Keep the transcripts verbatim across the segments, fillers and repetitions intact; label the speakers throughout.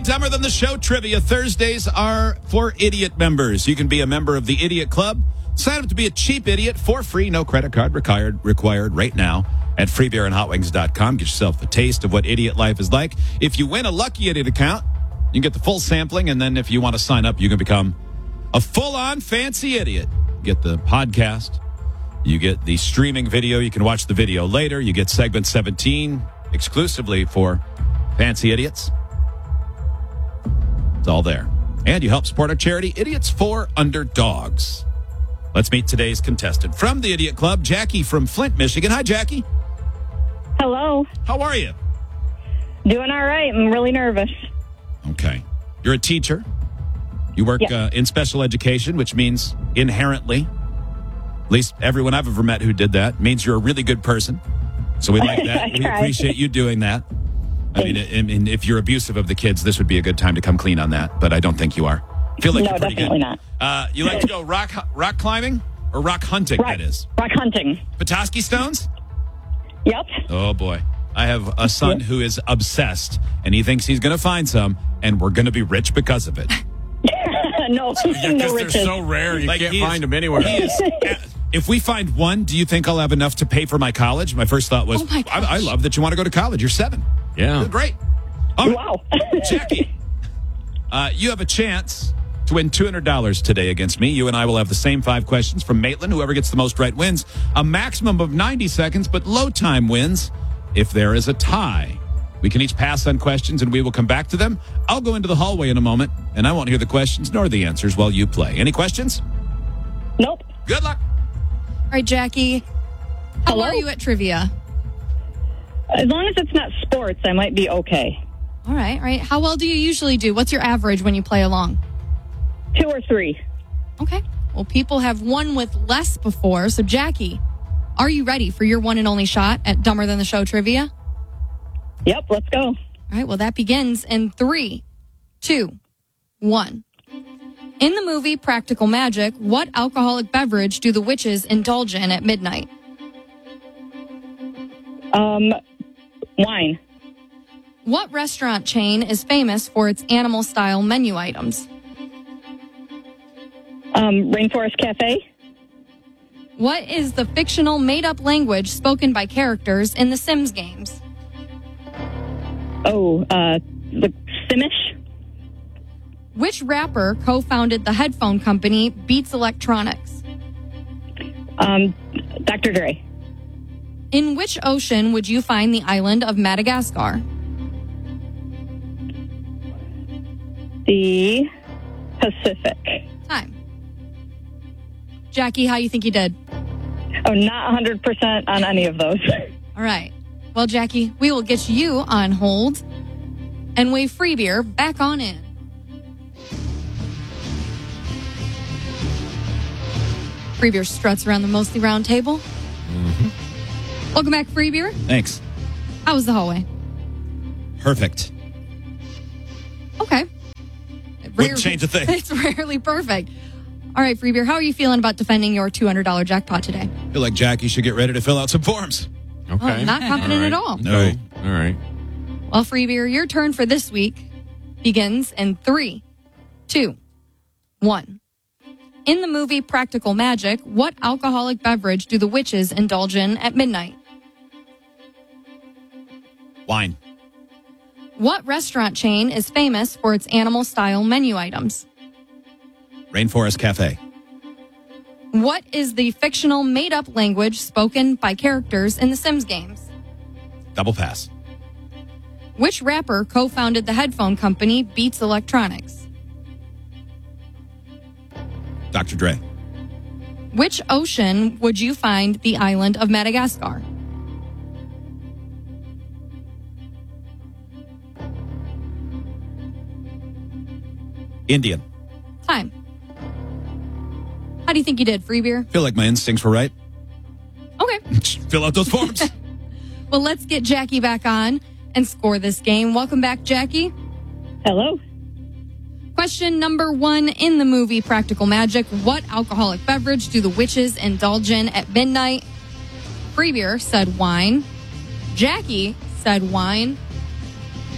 Speaker 1: right, Dumber Than the Show trivia. Thursdays are for idiot members. You can be a member of the Idiot Club. Sign up to be a cheap idiot for free. No credit card required, required right now at free beer and hot wings dot com. Get yourself a taste of what idiot life is like. If you win a Lucky Idiot account, you can get the full sampling. And then if you want to sign up, you can become a full-on fancy idiot. Get the podcast. You get the streaming video. You can watch the video later. You get segment seventeen exclusively for fancy idiots. It's all there. And you help support our charity, Idiots for Underdogs. Let's meet today's contestant. From the Idiot Club, Jackie from Flint, Michigan. Hi, Jackie.
Speaker 2: Hello.
Speaker 1: How are you?
Speaker 2: Doing all right. I'm really nervous.
Speaker 1: Okay. You're a teacher. You work
Speaker 2: Yes.
Speaker 1: uh, in special education, which means inherently, at least everyone I've ever met who did that, means you're a really good person. So we like that.
Speaker 2: I
Speaker 1: We
Speaker 2: try.
Speaker 1: appreciate you doing that. I mean, I mean, if you're abusive of the kids, this would be a good time to come clean on that. But I don't think you are. I feel like
Speaker 2: No,
Speaker 1: you're pretty
Speaker 2: definitely
Speaker 1: good.
Speaker 2: not.
Speaker 1: Uh, you like to go rock rock climbing or rock hunting?
Speaker 2: Rock,
Speaker 1: That is
Speaker 2: rock hunting.
Speaker 1: Petoskey stones.
Speaker 2: Yep.
Speaker 1: Oh boy, I have a son who is obsessed, and he thinks he's going to find some, and we're going to be rich because of it.
Speaker 2: no,
Speaker 3: Yeah,
Speaker 2: no
Speaker 3: because they're
Speaker 2: riches.
Speaker 3: so rare, you
Speaker 1: Like,
Speaker 3: can't
Speaker 1: he is-
Speaker 3: find them anywhere.
Speaker 1: He is. If we find one, do you think I'll have enough to pay for my college? My first thought was,
Speaker 4: Oh, my gosh.
Speaker 1: I, I love that you want to go to college. You're seven.
Speaker 3: Yeah.
Speaker 1: You're great. All right.
Speaker 2: Wow.
Speaker 1: Jackie, uh, you have a chance to win two hundred dollars today against me. You and I will have the same five questions from Maitland. Whoever gets the most right wins. A maximum of ninety seconds, but low time wins if there is a tie. We can each pass on questions, and we will come back to them. I'll go into the hallway in a moment, and I won't hear the questions nor the answers while you play. Any questions?
Speaker 2: Nope.
Speaker 1: Good luck.
Speaker 4: All right, Jackie. How
Speaker 2: Hello?
Speaker 4: are you at trivia?
Speaker 2: As long as it's not sports, I might be okay.
Speaker 4: All right, all right. How well do you usually do? What's your average when you play along?
Speaker 2: Two or three.
Speaker 4: Okay. Well, people have won with less before. So, Jackie, are you ready for your one and only shot at Dumber Than the Show trivia?
Speaker 2: Yep, let's go.
Speaker 4: All right, well, that begins in three, two, one. In the movie Practical Magic, what alcoholic beverage do the witches indulge in at midnight?
Speaker 2: Um, wine.
Speaker 4: What restaurant chain is famous for its animal-style menu items?
Speaker 2: Um, Rainforest Cafe.
Speaker 4: What is the fictional made-up language spoken by characters in the Sims games?
Speaker 2: Oh, uh, the Simish.
Speaker 4: Which rapper co-founded the headphone company Beats Electronics?
Speaker 2: Um, Doctor Dre.
Speaker 4: In which ocean would you find the island of Madagascar?
Speaker 2: The Pacific.
Speaker 4: Time. Jackie, how you think you did?
Speaker 2: Oh, not one hundred percent on any of those.
Speaker 4: All right. Well, Jackie, we will get you on hold and wave free beer back on in. Free beer struts around the mostly round table. Mm-hmm. Welcome back, free beer.
Speaker 1: Thanks.
Speaker 4: How was the hallway?
Speaker 1: Perfect.
Speaker 4: Okay.
Speaker 1: Wouldn't change a thing.
Speaker 4: It's rarely perfect. All right, free beer, how are you feeling about defending your two hundred dollars jackpot today?
Speaker 1: I feel like Jackie should get ready to fill out some forms.
Speaker 3: Okay.
Speaker 4: Oh, not confident
Speaker 3: All
Speaker 4: at
Speaker 3: right.
Speaker 4: all.
Speaker 1: All right.
Speaker 3: All right.
Speaker 4: Well, free beer, your turn for this week begins in three, two, one. In the movie Practical Magic, what alcoholic beverage do the witches indulge in at midnight?
Speaker 1: Wine.
Speaker 4: What restaurant chain is famous for its animal-style menu items?
Speaker 1: Rainforest Cafe.
Speaker 4: What is the fictional made-up language spoken by characters in the Sims games?
Speaker 1: Double pass.
Speaker 4: Which rapper co-founded the headphone company Beats Electronics?
Speaker 1: Doctor Dre.
Speaker 4: Which ocean would you find the island of Madagascar?
Speaker 1: Indian.
Speaker 4: Time. How do you think you did, free beer?
Speaker 1: Feel like my instincts were right.
Speaker 4: Okay.
Speaker 1: Fill out those forms.
Speaker 4: Well, let's get Jackie back on and score this game. Welcome back, Jackie.
Speaker 2: Hello.
Speaker 4: Question number one. In the movie Practical Magic, what alcoholic beverage do the witches indulge in at midnight? Free beer said wine. Jackie said wine.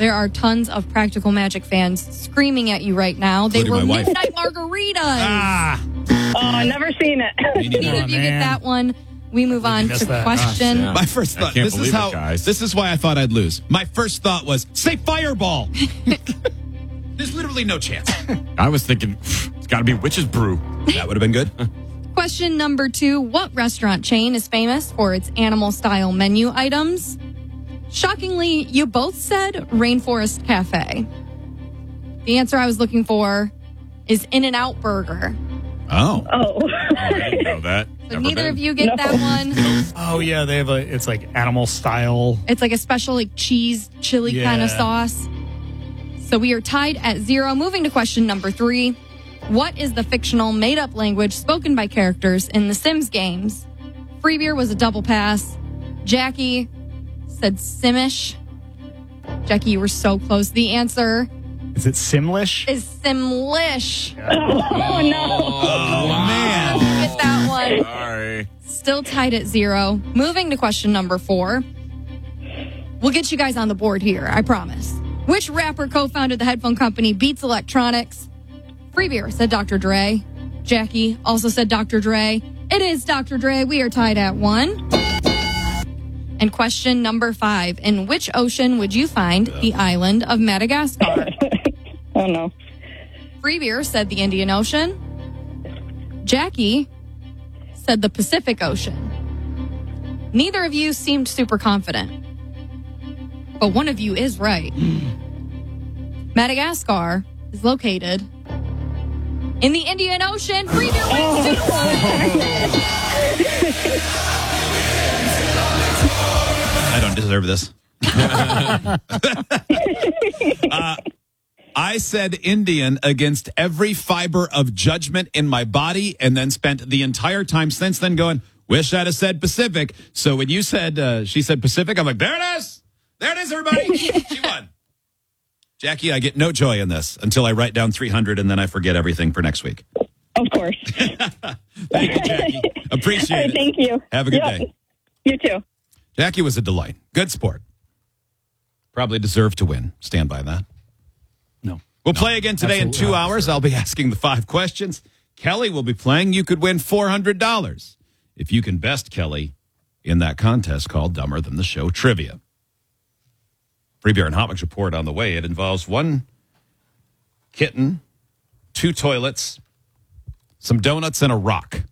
Speaker 4: There are tons of Practical Magic fans screaming at you right now. They
Speaker 1: Including
Speaker 4: were
Speaker 1: my wife.
Speaker 4: Midnight Margaritas.
Speaker 1: Ah!
Speaker 2: Oh, never seen it.
Speaker 1: Me neither.
Speaker 4: Neither of you get that one. We move on
Speaker 3: missed
Speaker 4: to
Speaker 3: that.
Speaker 4: question.
Speaker 3: Oh, yeah.
Speaker 1: My first
Speaker 3: I
Speaker 1: thought,
Speaker 3: can't
Speaker 1: this is
Speaker 3: believe it,
Speaker 1: how,
Speaker 3: guys.
Speaker 1: this is why I thought I'd lose. My first thought was, say fireball. There's literally no chance.
Speaker 3: I was thinking, it's got to be Witch's Brew.
Speaker 1: That would have been good.
Speaker 4: Question number two. What restaurant chain is famous for its animal-style menu items? Shockingly, you both said Rainforest Cafe. The answer I was looking for is In-N-Out Burger.
Speaker 1: Oh.
Speaker 2: Oh.
Speaker 3: I didn't know that.
Speaker 4: So
Speaker 3: Never
Speaker 4: neither
Speaker 3: been.
Speaker 4: of you get
Speaker 2: No.
Speaker 4: that one.
Speaker 5: Oh yeah, they have a. It's like animal style.
Speaker 4: It's like a special like cheese chili kind of
Speaker 5: Yeah.
Speaker 4: sauce. So we are tied at zero. Moving to question number three. What is the fictional made-up language spoken by characters in the Sims games? Free beer was a double pass. Jackie said Simish. Jackie, you were so close. The answer
Speaker 5: Is it Simlish?
Speaker 4: is Simlish.
Speaker 2: Oh, no.
Speaker 1: Oh, man.
Speaker 4: Get that one.
Speaker 3: Sorry.
Speaker 4: Still tied at zero. Moving to question number four. We'll get you guys on the board here, I promise. Which rapper co-founded the headphone company Beats Electronics? Free beer said Doctor Dre. Jackie also said Doctor Dre. It is Doctor Dre. We are tied at one. And question number five. In which ocean would you find the island of Madagascar?
Speaker 2: Oh, no.
Speaker 4: Free beer said the Indian Ocean. Jackie said the Pacific Ocean. Neither of you seemed super confident. But one of you is right. Madagascar is located in the Indian Ocean. Free beer wins two to one.
Speaker 1: I don't deserve this. uh, I said Indian against every fiber of judgment in my body and then spent the entire time since then going, wish I'd have said Pacific. So when you said, uh, she said Pacific, I'm like, there it is. There it is, everybody. She won. Jackie, I get no joy in this until I write down three hundred and then I forget everything for next week.
Speaker 2: Of course.
Speaker 1: Thank you, Jackie. Appreciate
Speaker 2: All right,
Speaker 1: it.
Speaker 2: thank you.
Speaker 1: Have a good
Speaker 2: Yep.
Speaker 1: day.
Speaker 2: You too.
Speaker 1: Jackie was a delight. Good sport. Probably deserved to win. Stand by that.
Speaker 5: No.
Speaker 1: We'll play again today in
Speaker 5: absolutely
Speaker 1: two
Speaker 5: not.
Speaker 1: hours. I'll be asking the five questions. Kelly will be playing. You could win four hundred dollars if you can best Kelly in that contest called Dumber Than the Show Trivia. Free Beer and Hot Mix report on the way. It involves one kitten, two toilets, some donuts, and a rock.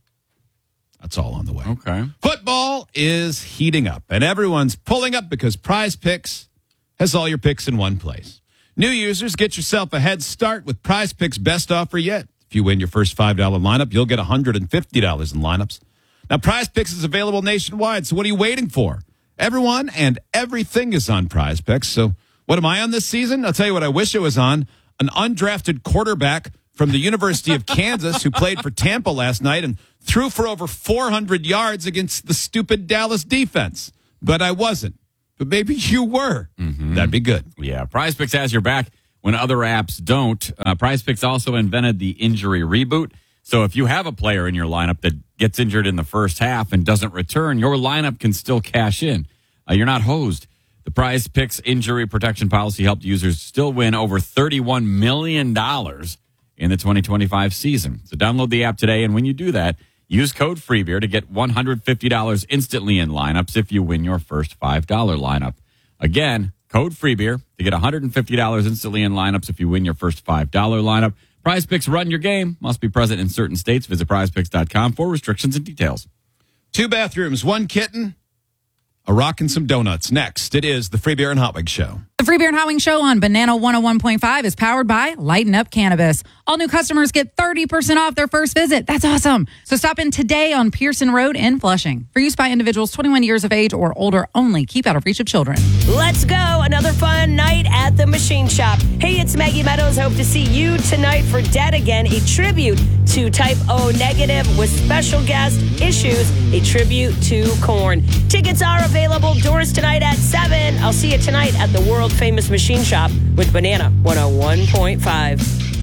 Speaker 1: That's all on the way.
Speaker 3: Okay.
Speaker 1: Football is heating up, and everyone's pulling up because Prize Picks has all your picks in one place. New users, get yourself a head start with Prize Picks' best offer yet. If you win your first five dollars lineup, you'll get one hundred fifty dollars in lineups. Now, Prize Picks is available nationwide, so what are you waiting for? Everyone and everything is on Prize Picks. So what am I on this season? I'll tell you what I wish it was on. An undrafted quarterback from the University of Kansas who played for Tampa last night and threw for over four hundred yards against the stupid Dallas defense. But I wasn't. But maybe you were. Mm-hmm. That'd be good.
Speaker 3: Yeah, Prize Picks has your back when other apps don't. Uh, Prize Picks also invented the injury reboot. So if you have a player in your lineup that gets injured in the first half and doesn't return, your lineup can still cash in. Uh, you're not hosed. The Prize Picks injury protection policy helped users still win over thirty-one million dollars in the twenty twenty-five season. So download the app today, and when you do that, use code FREEBEER to get one hundred fifty dollars instantly in lineups if you win your first five dollars lineup. Again, code FREEBEER to get one hundred fifty dollars instantly in lineups if you win your first five dollars lineup. Prize Picks, run your game. Must be present in certain states. Visit prize picks dot com for restrictions and details.
Speaker 1: Two bathrooms, one kitten, a rock, and some donuts. Next, it is the Free Beer and Hot Wings Show.
Speaker 6: The Free Beer and Hot Wings Show on Banana one oh one point five is powered by Lighten Up Cannabis. All new customers get thirty percent off their first visit. That's awesome. So stop in today on Pearson Road in Flushing. For use by individuals twenty-one years of age or older only. Keep out of reach of children.
Speaker 7: Let's go. Another fun night at the Machine Shop. Hey, it's Maggie Meadows. Hope to see you tonight for Dead Again, a tribute to Type O Negative with special guest Issues, a tribute to Korn. Tickets are available. Doors tonight at seven. I'll see you tonight at the world-famous Machine Shop with Banana one oh one point five.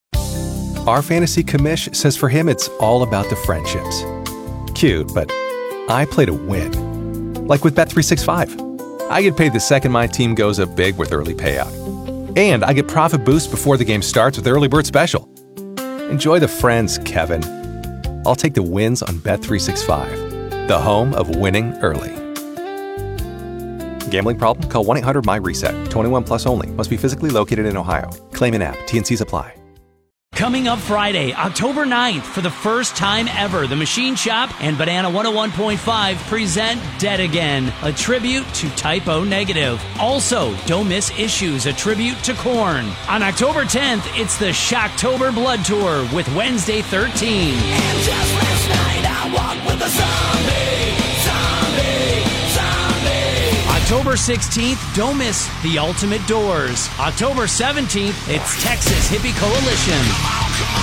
Speaker 8: Our fantasy commish says for him it's all about the friendships. Cute, but I play to win. Like with Bet three sixty-five. I get paid the second my team goes up big with early payout. And I get profit boost before the game starts with Early Bird Special. Enjoy the friends, Kevin. I'll take the wins on Bet three sixty-five, the home of winning early. Gambling problem? Call one eight hundred M Y reset. twenty-one plus only. Must be physically located in Ohio. Claim in app. T and Cs apply.
Speaker 9: Coming up Friday, October ninth, for the first time ever, the Machine Shop and Banana one oh one point five present Dead Again, a tribute to Type O Negative. Also, don't miss Issues, a tribute to Korn. On October tenth, it's the Shocktober Blood Tour with Wednesday thirteen.
Speaker 10: And just last night, I walked with a zombie, zombie, zombie.
Speaker 9: October sixteenth, don't miss The Ultimate Doors. October seventeenth, it's Texas Hippie Coalition.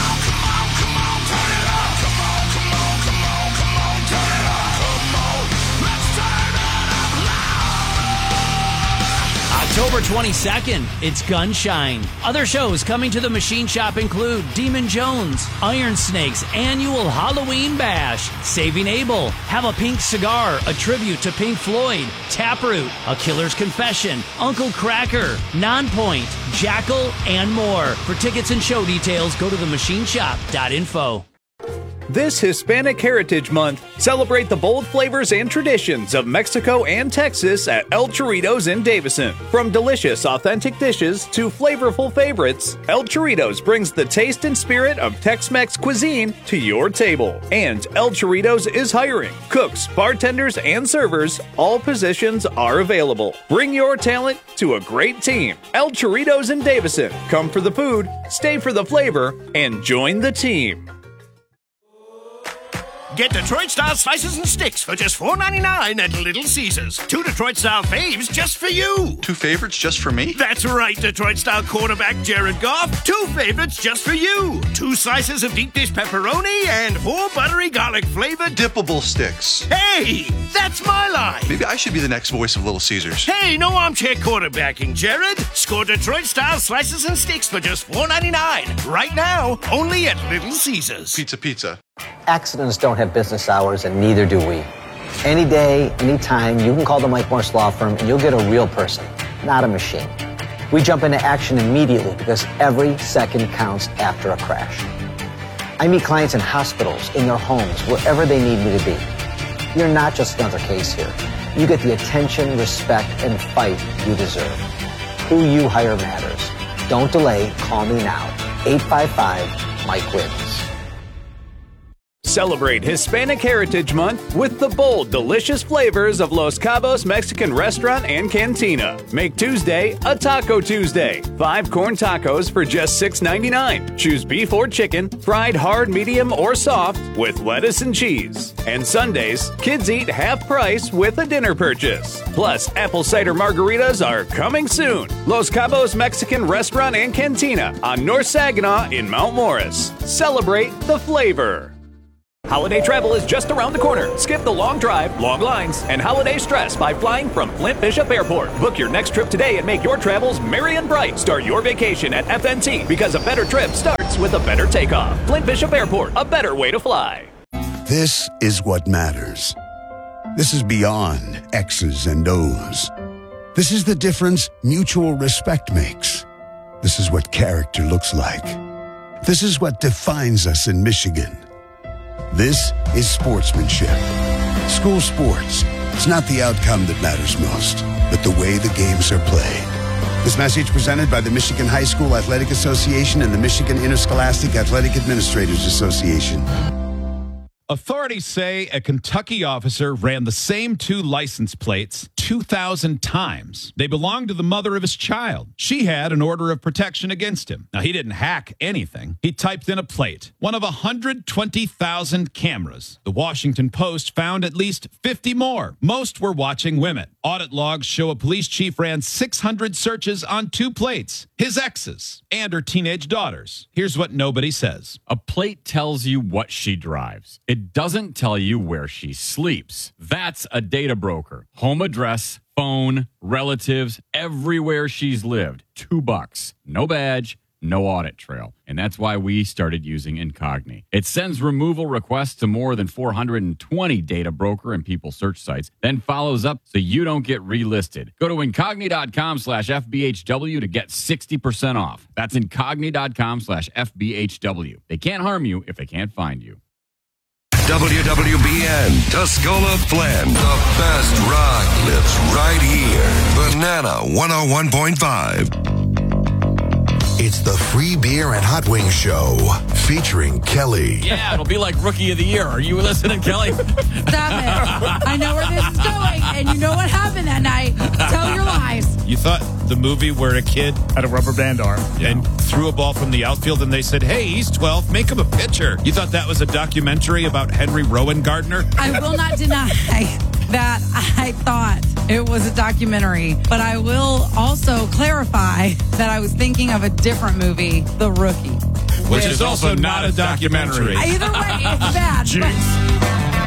Speaker 9: October twenty-second, it's Gunshine. Other shows coming to the Machine Shop include Demon Jones, Iron Snake's annual Halloween Bash, Saving Abel, Have a Pink Cigar, a tribute to Pink Floyd, Taproot, A Killer's Confession, Uncle Cracker, Nonpoint, Jackal, and more. For tickets and show details, go to the machine shop dot info.
Speaker 11: This Hispanic Heritage Month, celebrate the bold flavors and traditions of Mexico and Texas at El Chorritos in Davison. From delicious, authentic dishes to flavorful favorites, El Chorritos brings the taste and spirit of Tex-Mex cuisine to your table. And El Chorritos is hiring. Cooks, bartenders, and servers, all positions are available. Bring your talent to a great team. El Chorritos in Davison. Come for the food, stay for the flavor, and join the team.
Speaker 12: Get Detroit-style slices and sticks for just four ninety-nine at Little Caesars. Two Detroit-style faves just for you.
Speaker 13: Two favorites just for me?
Speaker 12: That's right, Detroit-style quarterback Jared Goff. Two favorites just for you. Two slices of deep dish pepperoni and four buttery garlic-flavored
Speaker 13: dippable sticks.
Speaker 12: Hey, that's my line.
Speaker 13: Maybe I should be the next voice of Little Caesars.
Speaker 12: Hey, no armchair quarterbacking, Jared. Score Detroit-style slices and sticks for just four ninety-nine. Right now, only at Little Caesars.
Speaker 13: Pizza, pizza.
Speaker 14: Accidents don't have business hours, and neither do we. Any day, anytime, you can call the Mike Morse Law Firm and you'll get a real person, not a machine. We jump into action immediately because every second counts after a crash. I meet clients in hospitals, in their homes, wherever they need me to be. You're not just another case here. You get the attention, respect, and fight you deserve. Who you hire matters. Don't delay. Call me now. eight five five, Mike wins.
Speaker 11: Celebrate Hispanic Heritage Month with the bold, delicious flavors of Los Cabos Mexican Restaurant and Cantina. Make Tuesday a Taco Tuesday. Five corn tacos for just six ninety-nine. Choose beef or chicken, fried hard, medium, or soft with lettuce and cheese. And Sundays, kids eat half price with a dinner purchase. Plus, apple cider margaritas are coming soon. Los Cabos Mexican Restaurant and Cantina on North Saginaw in Mount Morris. Celebrate the flavor. Holiday travel is just around the corner. Skip the long drive, long lines, and holiday stress by flying from Flint Bishop Airport. Book your next trip today and make your travels merry and bright. Start your vacation at F N T because a better trip starts with a better takeoff. Flint Bishop Airport, a better way to fly.
Speaker 15: This is what matters. This is beyond X's and O's. This is the difference mutual respect makes. This is what character looks like. This is what defines us in Michigan. This is sportsmanship. School sports. It's not the outcome that matters most, but the way the games are played. This message presented by the Michigan High School Athletic Association and the Michigan Interscholastic Athletic Administrators Association.
Speaker 1: Authorities say a Kentucky officer ran the same two license plates two thousand times. They belonged to the mother of his child. She had an order of protection against him. Now, he didn't hack anything. He typed in a plate, one of one hundred twenty thousand cameras. The Washington Post found at least fifty more. Most were watching women. Audit logs show a police chief ran six hundred searches on two plates, his exes and her teenage daughters. Here's what nobody says.
Speaker 3: A plate tells you what she drives. It doesn't tell you where she sleeps. That's a data broker. Home address, phone, relatives, everywhere she's lived. Two bucks. No badge, no audit trail. And that's why we started using Incogni. It sends removal requests to more than four hundred twenty data broker and people search sites, then follows up so you don't get relisted. Go to Incogni.com slash FBHW to get sixty percent off. That's Incogni.com slash FBHW. They can't harm you if they can't find you.
Speaker 16: W W B N, Tuscola Flynn. The best rock lives right here. Banana one oh one point five.
Speaker 17: It's the Free Beer and Hot Wings Show featuring Kelly.
Speaker 3: Yeah, it'll be like Rookie of the Year. Are you listening, Kelly?
Speaker 6: Stop it. I know where this is going, and you know what happened that night. Tell your lies.
Speaker 1: You thought the movie where a kid
Speaker 5: Had a rubber band arm.
Speaker 1: and threw a ball from the outfield and they said, hey, he's twelve, make him a pitcher. You thought that was a documentary about Henry Rowan Gardner?
Speaker 6: I will not deny that I thought it was a documentary, but I will also clarify that I was thinking of a different movie, The Rookie.
Speaker 1: Which is also not a documentary.
Speaker 6: Either way, it's bad. but-